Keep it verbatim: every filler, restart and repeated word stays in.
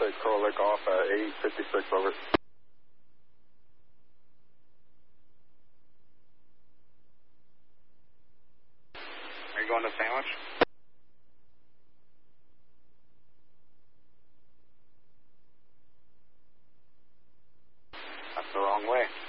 take Coral Lake off at eight fifty-six, over. Are you going to Sandwich? That's the wrong way.